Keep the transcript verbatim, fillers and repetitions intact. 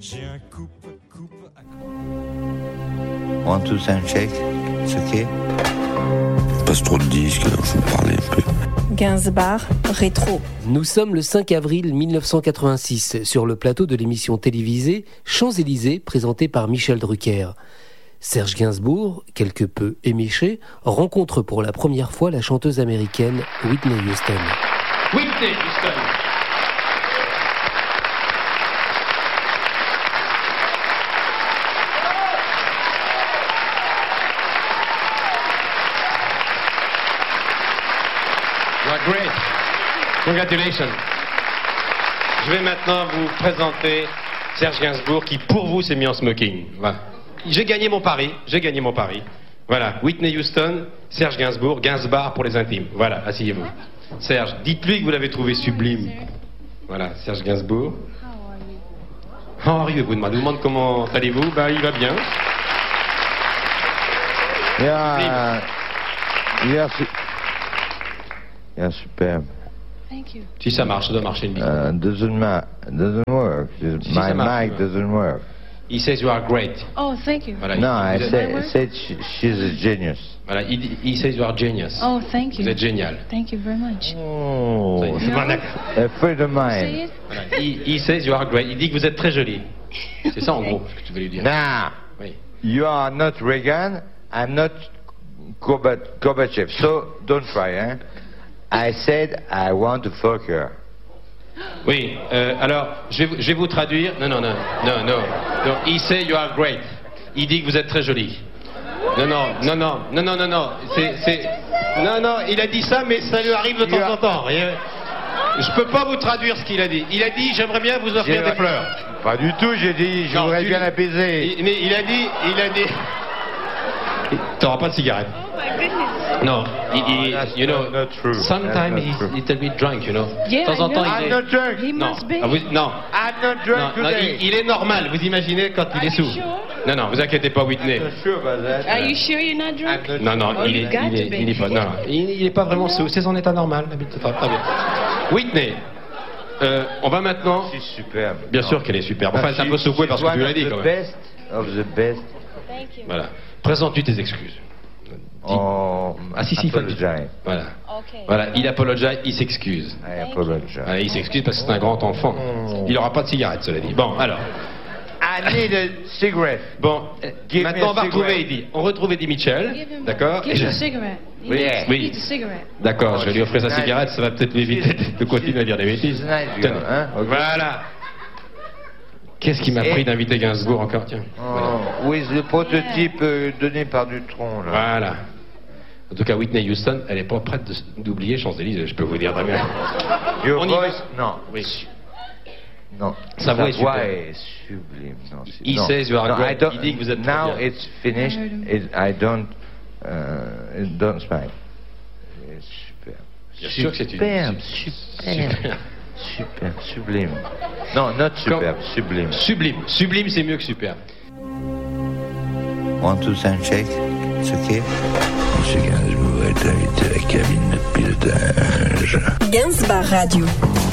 J'ai un coupe, coupe à coupe. One, two, sound check. It's okay. Passe trop de disques, alors je vous parlais un peu. Gainsbourg, rétro. Nous sommes le cinq avril mille neuf cent quatre-vingt-six, sur le plateau de l'émission télévisée Champs-Élysées, présentée par Michel Drucker. Serge Gainsbourg, quelque peu éméché, rencontre pour la première fois la chanteuse américaine Whitney Houston. Whitney Houston. You are great. Congratulations. Je vais maintenant vous présenter Serge Gainsbourg qui, pour vous, s'est mis en smoking. Voilà. J'ai gagné mon pari, j'ai gagné mon pari. Voilà, Whitney Houston, Serge Gainsbourg, Gainsbar pour les intimes. Voilà, asseyez-vous. Serge, dites-lui que vous l'avez trouvé sublime. Voilà, Serge Gainsbourg. How are you? Vous demandez, vous demande comment allez-vous? Bah, il va bien. Yeah, yeah, su- yeah, superbe. Thank you. Si ça marche, ça doit marcher une bite. Uh, doesn't ma- doesn't work. Si, My ça marche, mic ouais. doesn't work. He says you are great. Oh, thank you. Voilà, No, il, I vous êtes- said, I said she, she's a genius. voilà, il, dit- he says you are genius. Oh, thank you. Vous êtes génial. Thank you very much. Oh, C'est No. pas d'accord. a friend of Say mine. it. Voilà, he, he says you are great. Il dit que vous êtes très jolie. C'est ça en gros ce que tu veux lui dire. Now, Oui. you are not Reagan, I'm not Gorbat- Gorbachev, so don't try, eh? I said I want to fuck her. Oui, euh, alors, je vais, vous- je vais vous traduire. Non, non, non, non, non. non. He say you are great. Il dit que vous êtes très jolie. Non, non, non, non, non, non, non, non. C'est, c'est... Non, non, il a dit ça, mais ça lui arrive de temps en temps. Et, euh, je peux pas vous traduire ce qu'il a dit. Il a dit, j'aimerais bien vous offrir J'ai- des fleurs. Pas du tout, j'ai dit, je Non, voudrais tu- bien l'apaiser. Il, mais il a dit, il a dit... T'auras pas de cigarette. Non, il, il- that's you know, not- not true. sometimes That's not he's true. a little bit drunk, you know. Yeah, de temps en I temps, know. il I'm est... not drunk. He Non, must be. ah, vous- non. I'm not Non, drunk non, today. il, il est normal, vous imaginez quand il est Are you sous. sure? Non, non, vous inquiétez pas, Whitney. I'm not sure about that. Are you sure you're not drunk? I'm not Non, non, Oh, il you est, got il est, to be. il est pas, non, non, il, il est pas vraiment sous, c'est son état normal, d'habitude, très très bien. Whitney, euh, on va maintenant, C'est superbe. bien Non. sûr qu'elle est superbe, enfin, c'est un peu She- secoué she's parce que tu one l'as of dit the quand même. best of the best. Thank you. Voilà, présente-lui tes excuses. Oh, Ah si, si, il faut le dire. apologize. Voilà, Okay. voilà, il apologize, il s'excuse. I apologize. Voilà, il s'excuse parce que c'est un grand enfant. Il n'aura pas de cigarette, cela dit. Bon, alors. I need a cigarette. Bon, euh, Give me maintenant a on va retrouver cigarette. Eddie. On retrouve Eddie Mitchell, Give him d'accord Give Et him je- a cigarette. He Oui. needs- he Oui. needs a cigarette. D'accord, je vais lui offrir sa Nice. cigarette, ça va peut-être m'éviter de continuer à dire des bêtises. She's nice girl, Tenez. hein, ok. Voilà. Qu'est-ce qui m'a Et- pris d'inviter Gainsbourg encore Tiens. Voilà. Oh, oui, c'est le prototype euh, donné par Dutron, là. Voilà. En tout cas, Whitney Houston, elle n'est pas prête de- d'oublier Champs-Élysées, je peux vous dire très bien. Your On y va. voice, non. Oui. Non. Sa voix est voix superbe. est sublime. Non, c'est- He non. says you are No, great. I don't- Il dit que vous êtes très Now bien. it's finished. I heard him. It, I don't, uh, it don't smile. C'est superbe. Bien sûr que c'est une- Superbe, su- superbe. super. Superbe, sublime. Non, not superbe, sublime. Sublime. Sublime, c'est mieux que superbe. One, two, sound check. It's okay. Monsieur Gainsbourg est invité à la cabine de pilotage. Gainsbourg Radio.